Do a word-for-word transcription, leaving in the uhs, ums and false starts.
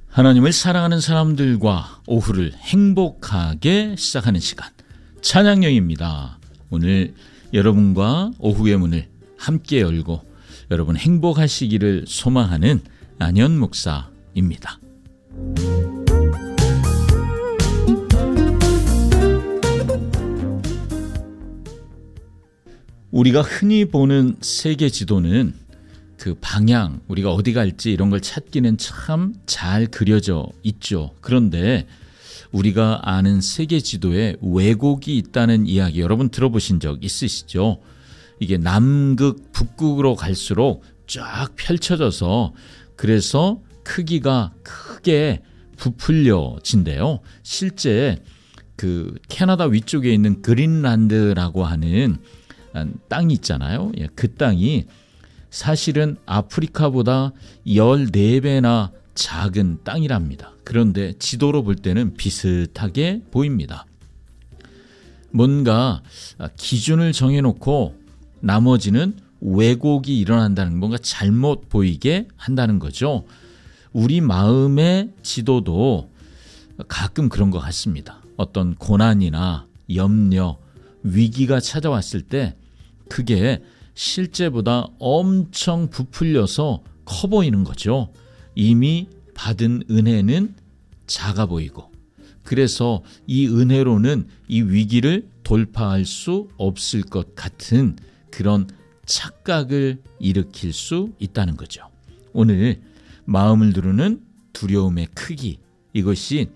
하나님을 사랑하는 사람들과 오후를 행복하게 시작하는 시간, 찬양여입니다. 오늘 여러분과 오후의 문을 함께 열고 여러분 행복하시기를 소망하는 안현 목사입니다. 우리가 흔히 보는 세계 지도는 그 방향, 우리가 어디 갈지 이런 걸 찾기는 참 잘 그려져 있죠. 그런데 우리가 아는 세계 지도에 왜곡이 있다는 이야기 여러분 들어보신 적 있으시죠? 이게 남극, 북극으로 갈수록 쫙 펼쳐져서 그래서 크기가 크게 부풀려진대요. 실제 그 캐나다 위쪽에 있는 그린란드라고 하는 땅이 있잖아요. 그 땅이 사실은 아프리카보다 열네 배나 작은 땅이랍니다. 그런데 지도로 볼 때는 비슷하게 보입니다. 뭔가 기준을 정해놓고 나머지는 왜곡이 일어난다는, 뭔가 잘못 보이게 한다는 거죠. 우리 마음의 지도도 가끔 그런 것 같습니다. 어떤 고난이나 염려, 위기가 찾아왔을 때 그게 실제보다 엄청 부풀려서 커 보이는 거죠. 이미 받은 은혜는 작아 보이고, 그래서 이 은혜로는 이 위기를 돌파할 수 없을 것 같은 그런 착각을 일으킬 수 있다는 거죠. 오늘 마음을 두르는 두려움의 크기, 이것이